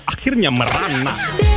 akhirnya merana.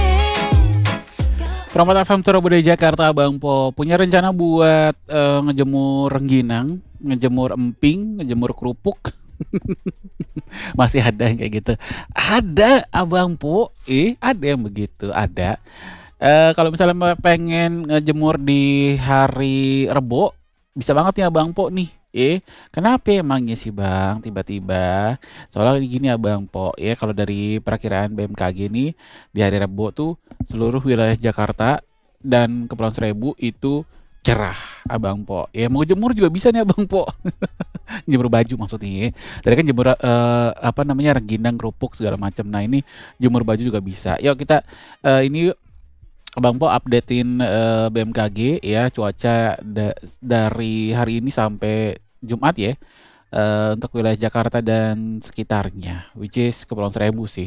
Promote FM Surabaya Jakarta Abang Po punya rencana buat ngejemur rengginang, ngejemur emping, ngejemur kerupuk. Masih ada yang kayak gitu. Ada Abang Po, ada yang begitu, ada. Kalau misalnya pengen ngejemur di hari Rebo, bisa banget nih Abang Po nih. Kenapa emangnya sih Bang tiba-tiba? Soalnya gini Abang Po, kalau dari perakiraan BMKG nih di hari Rebo tuh seluruh wilayah Jakarta dan Kepulauan Seribu itu cerah Abang Po. Mau jemur juga bisa nih Abang Po. Jemur baju maksudnya. Tadi kan jemur apa namanya rengginang, kerupuk segala macam. Nah, ini jemur baju juga bisa. Yuk kita ini Abang Po updatein BMKG ya cuaca dari hari ini sampai Jumat ya. Untuk wilayah Jakarta dan sekitarnya, which is Kepulauan Seribu sih.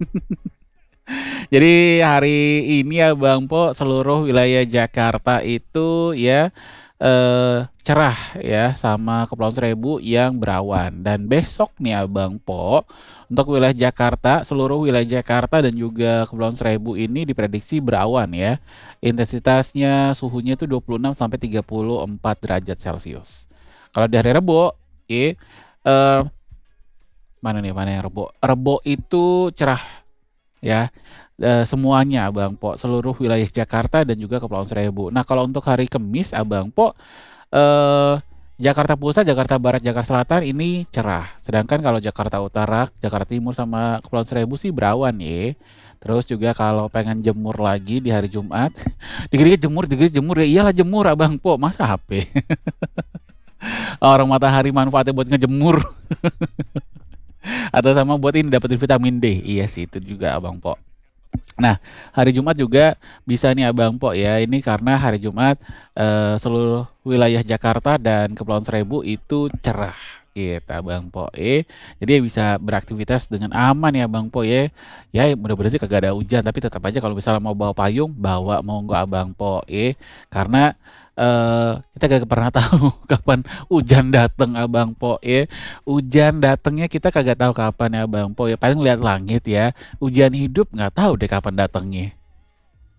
Jadi hari ini ya Bang Po seluruh wilayah Jakarta itu ya cerah ya sama Kepulauan Seribu yang berawan. Dan besok nih Abang Po untuk wilayah Jakarta, seluruh wilayah Jakarta dan juga Kepulauan Seribu ini diprediksi berawan ya. Intensitasnya suhunya itu 26 sampai 34 derajat Celcius. Kalau di hari Rebo, eh mana yang Rebo? Rebo itu cerah ya. Semuanya Abang Po, seluruh wilayah Jakarta dan juga Kepulauan Seribu. Nah, kalau untuk hari Kamis Abang Po eh Jakarta Pusat, Jakarta Barat, Jakarta Selatan ini cerah. Sedangkan kalau Jakarta Utara, Jakarta Timur sama Kepulauan Seribu sih berawan ya. Terus juga kalau pengen jemur lagi di hari Jumat, dikit jemur ya iyalah jemur Abang Po, masa HP. Orang matahari manfaatnya buat ngejemur atau sama buat ini dapetin vitamin D. Iya sih itu juga Abang Po. Nah, hari Jumat juga bisa nih Abang Po ya. Ini karena hari Jumat seluruh wilayah Jakarta dan Kepulauan Seribu itu cerah gitu Abang Po. Jadi ya bisa beraktivitas dengan aman ya Abang Po ya. Ya mudah-mudahan sih kagak ada hujan, tapi tetap aja kalau misalnya mau bawa payung, bawa mau nggak Abang Po karena kita gak pernah tahu kapan hujan dateng Abang Po ya. Hujan datengnya kita kagak tahu kapan ya Abang Po ya. Paling lihat langit ya. Hujan hidup nggak tahu deh kapan datangnya.